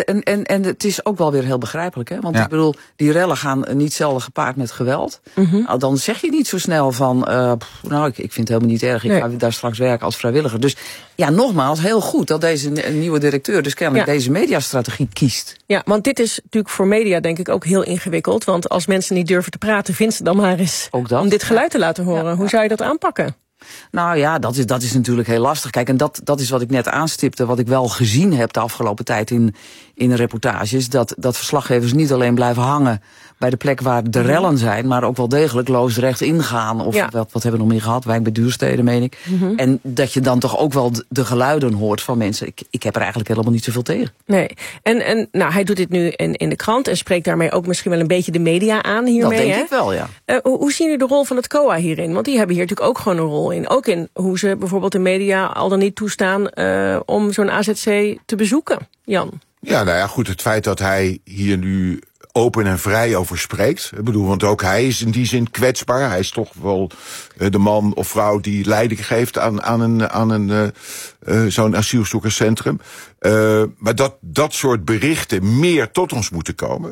S7: en het is ook wel weer heel begrijpelijk, hè? Want ik bedoel, die rellen gaan niet zelden gepaard met geweld. Nou, dan zeg je niet zo snel van, ik vind het helemaal niet erg, ik ga daar straks werken als vrijwilliger. Dus ja, nogmaals, heel goed dat deze nieuwe directeur dus kennelijk deze mediastrategie kiest.
S1: Ja, want dit is natuurlijk voor media denk ik ook heel ingewikkeld. Want als mensen niet durven te praten, vind ze dan maar eens om dit geluid te laten horen. Hoe zou je dat aanpakken?
S7: Nou ja, dat is natuurlijk heel lastig. Kijk, en dat is wat ik net aanstipte, wat ik wel gezien heb de afgelopen tijd in reportages, dat verslaggevers niet alleen blijven hangen bij de plek waar de rellen zijn, maar ook wel degelijk loosrecht ingaan. Of wat hebben we nog meer gehad? Wijk bij Duurstede, meen ik. En dat je dan toch ook wel de geluiden hoort van mensen. Ik heb er eigenlijk helemaal niet zoveel tegen.
S1: Nee. En nou, hij doet dit nu in de krant en spreekt daarmee ook misschien wel een beetje de media aan hiermee.
S7: Dat denk ik wel, ja.
S1: Hoe zien jullie de rol van het COA hierin? Want die hebben hier natuurlijk ook gewoon een rol in. Ook in hoe ze bijvoorbeeld de media al dan niet toestaan om zo'n AZC te bezoeken. Jan?
S5: Ja, nou ja, goed, het feit dat hij hier nu open en vrij over spreekt. Ik bedoel, want ook hij is in die zin kwetsbaar. Hij is toch wel de man of vrouw die leiding geeft aan zo'n asielzoekerscentrum. Maar dat soort berichten meer tot ons moeten komen,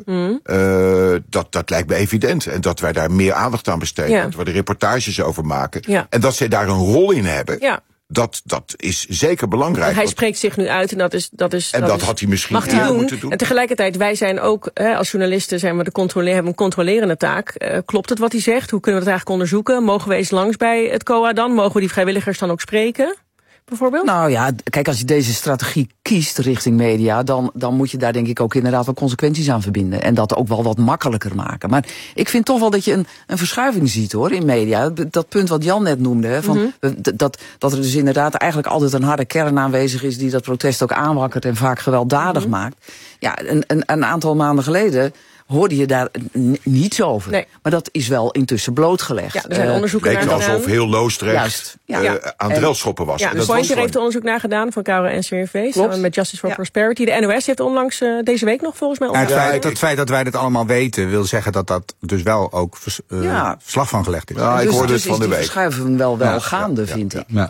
S5: dat lijkt me evident. En dat wij daar meer aandacht aan besteden. Dat we er reportages over maken. Ja. En dat zij daar een rol in hebben. Ja. Dat is zeker belangrijk.
S1: Want hij spreekt zich nu uit en dat is
S5: had hij misschien moeten doen.
S1: En tegelijkertijd, wij zijn ook, als journalisten zijn we hebben een controlerende taak. Klopt het wat hij zegt? Hoe kunnen we het eigenlijk onderzoeken? Mogen we eens langs bij het COA dan? Mogen we die vrijwilligers dan ook spreken? Bijvoorbeeld?
S7: Nou ja, kijk, als je deze strategie kiest richting media, dan moet je daar denk ik ook inderdaad wel consequenties aan verbinden. En dat ook wel wat makkelijker maken. Maar ik vind toch wel dat je een verschuiving ziet, hoor, in media. Dat punt wat Jan net noemde, hè, van dat er dus inderdaad eigenlijk altijd een harde kern aanwezig is die dat protest ook aanwakkert en vaak gewelddadig maakt. Ja, een aantal maanden geleden hoorde je daar niets over. Nee. Maar dat is wel intussen blootgelegd.
S1: Ja, er zijn onderzoeken naar gedaan.
S5: Alsof heel loosdrecht aan het relschoppen was.
S1: Ja, de Pointer heeft er onderzoek naar gedaan van Caro en CRV, samen met Justice for Prosperity. De NOS heeft onlangs deze week nog volgens mij onderzoek.
S26: Het feit dat wij dit allemaal weten, wil zeggen dat dus wel ook verslag van gelegd is.
S5: Ja, ik hoorde het van de week.
S7: Dus verschuiven wel gaande, vind ik.
S26: Ja.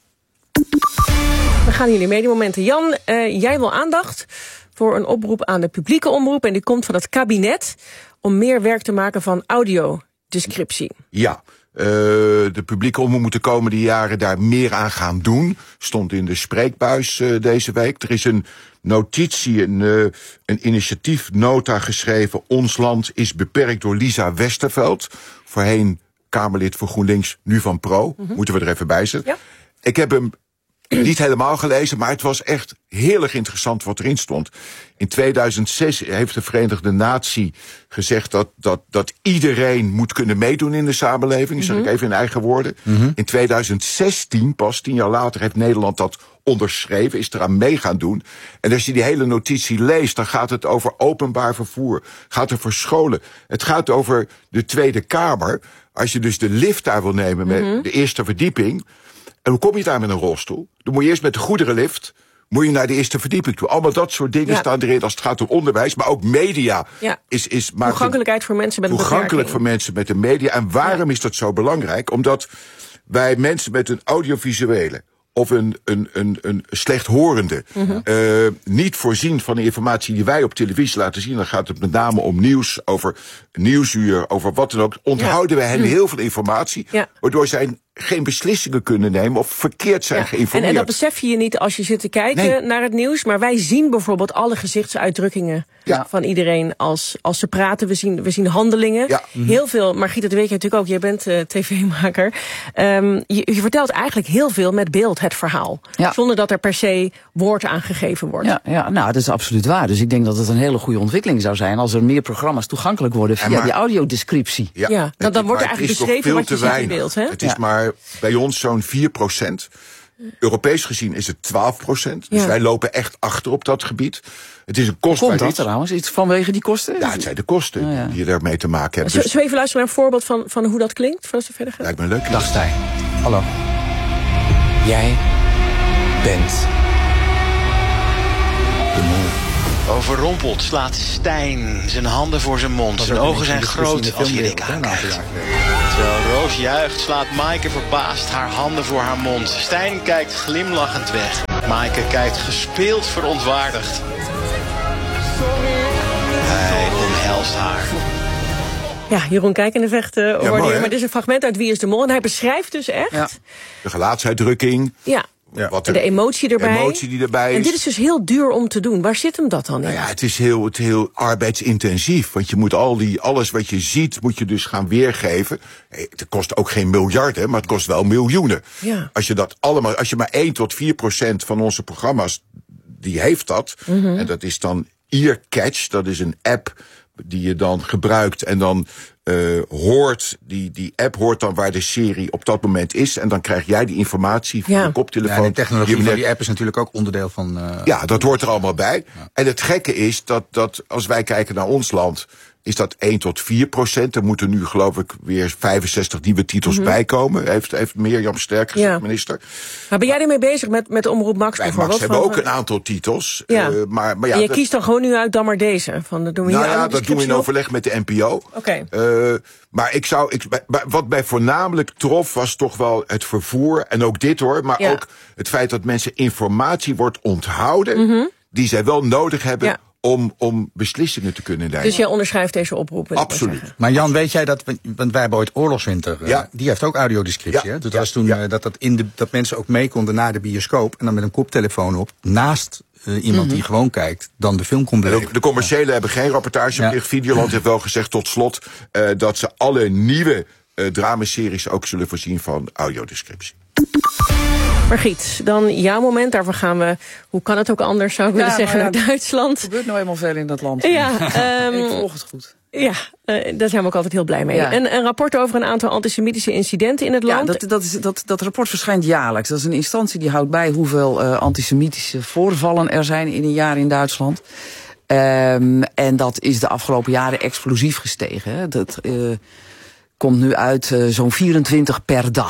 S1: We gaan jullie mediamomenten. Jan, jij wil aandacht voor een oproep aan de publieke omroep. En die komt van het kabinet om meer werk te maken van audiodescriptie.
S5: Ja, de publieke omroep moet de komende jaren daar meer aan gaan doen. Stond in de spreekbuis deze week. Er is een notitie, een initiatiefnota geschreven. Ons land is beperkt door Lisa Westerveld. Voorheen Kamerlid voor GroenLinks, nu van Pro. Moeten we er even bij zetten. Ja. Ik heb hem niet helemaal gelezen, maar het was echt heel erg interessant wat erin stond. In 2006 heeft de Verenigde Natie gezegd dat iedereen moet kunnen meedoen in de samenleving. Zeg ik even in eigen woorden. In 2016, pas 10 jaar later, heeft Nederland dat onderschreven, is eraan mee gaan doen. En als je die hele notitie leest, dan gaat het over openbaar vervoer. Gaat over scholen. Het gaat over de Tweede Kamer. Als je dus de lift daar wil nemen met de eerste verdieping. En hoe kom je daar met een rolstoel? Dan moet je eerst met de goederenlift moet je naar de eerste verdieping toe. Allemaal dat soort dingen staan erin als het gaat om onderwijs. Maar ook media. Ja.
S1: Toegankelijkheid voor mensen met een beperking.
S5: Toegankelijk voor mensen met een media. En waarom is dat zo belangrijk? Omdat wij mensen met een audiovisuele of een slechthorende niet voorzien van de informatie die wij op televisie laten zien. Dan gaat het met name om nieuws, over Nieuwsuur, over wat dan ook. Onthouden we hen heel veel informatie, waardoor zij geen beslissingen kunnen nemen of verkeerd zijn geïnformeerd.
S1: En dat besef je niet als je zit te kijken naar het nieuws. Maar wij zien bijvoorbeeld alle gezichtsuitdrukkingen van iedereen als ze praten. We zien handelingen. Ja. Heel veel, Margriet, dat weet je natuurlijk ook. Jij bent tv-maker. Je vertelt eigenlijk heel veel met beeld het verhaal. Ja. Zonder dat er per se woord aan gegeven wordt.
S7: Ja, nou, dat is absoluut waar. Dus ik denk dat het een hele goede ontwikkeling zou zijn als er meer programma's toegankelijk worden via die audiodescriptie.
S1: Ja, dan wordt er eigenlijk beschreven wat je ziet in beeld. Hè?
S5: Het is maar bij ons zo'n 4%. Europees gezien is het 12%. Dus wij lopen echt achter op dat gebied. Het is een kostbaar iets.
S7: Komt dat trouwens? Iets vanwege die kosten?
S5: Ja, het zijn de kosten die je daarmee te maken hebben.
S1: Zullen we even luisteren naar een voorbeeld van hoe dat klinkt? Voordat we verder gaan?
S5: Lijkt me leuk.
S6: Dag Stijn. Hallo. Jij bent de mol.
S8: Overrompeld slaat Stijn zijn handen voor zijn mond. Zijn ogen zijn groot als hij Rick aankijkt. Terwijl Roos juicht, slaat Maaike verbaasd haar handen voor haar mond. Stijn kijkt glimlachend weg. Maaike kijkt gespeeld verontwaardigd. Hij omhelst haar.
S1: Ja, Jeroen Kijkendevecht hoorde je. Maar dit is een fragment uit Wie is de Mol. En hij beschrijft dus echt
S5: de gelaatsuitdrukking.
S1: Ja. De emotie erbij.
S5: En
S1: dit is dus heel duur om te doen. Waar zit hem dat dan in?
S5: Nou ja, het is heel arbeidsintensief. Want je moet alles wat je ziet, moet je dus gaan weergeven. Het kost ook geen miljarden, maar het kost wel miljoenen. Ja. Als je maar 1-4% van onze programma's, die heeft dat. Mm-hmm. En dat is dan Earcatch, dat is een app die je dan gebruikt en dan hoort, die app hoort dan waar de serie op dat moment is. En dan krijg jij die informatie via de koptelefoon.
S26: Ja, de technologie van die app is natuurlijk ook onderdeel van...
S5: Ja, dat hoort er allemaal bij. Ja. En het gekke is dat als wij kijken naar ons land, is dat 1-4%. Er moeten nu, geloof ik, weer 65 nieuwe titels bijkomen. Heeft Mirjam Sterk gezegd, minister.
S1: Maar ben jij ermee bezig met Omroep Max bijvoorbeeld?
S5: Wij hebben ook een aantal titels.
S1: Ja. Maar en je kiest dan gewoon nu uit dan maar deze? Dat doen we
S5: in overleg met de NPO.
S1: Okay.
S5: Maar wat mij voornamelijk trof was toch wel het vervoer. En ook dit hoor. Maar ook het feit dat mensen informatie wordt onthouden die zij wel nodig hebben. Ja. Om beslissingen te kunnen nemen.
S1: Dus jij onderschrijft deze oproep?
S5: Absoluut.
S26: Maar Jan, weet jij want wij hebben ooit Oorlogswinter, die heeft ook audiodescriptie. Hè? Dat was toen dat mensen ook mee konden naar de bioscoop en dan met een koptelefoon op, naast iemand die gewoon kijkt, dan de film kon beleven.
S5: De commerciële hebben geen rapportageplicht. Videoland heeft wel gezegd tot slot dat ze alle nieuwe dramaseries ook zullen voorzien van audiodescriptie.
S1: Margriet, dan jouw moment. Daarvoor gaan we, hoe kan het ook anders, zou ik willen zeggen, naar Duitsland.
S7: Er gebeurt nou eenmaal veel in dat land.
S1: Ja,
S7: ik volg het goed.
S1: Ja, daar zijn we ook altijd heel blij mee. Ja. Een rapport over een aantal antisemitische incidenten in het land.
S7: Ja, dat rapport verschijnt jaarlijks. Dat is een instantie die houdt bij hoeveel antisemitische voorvallen er zijn in een jaar in Duitsland. En dat is de afgelopen jaren explosief gestegen. Hè. Dat komt nu uit zo'n 24 per dag.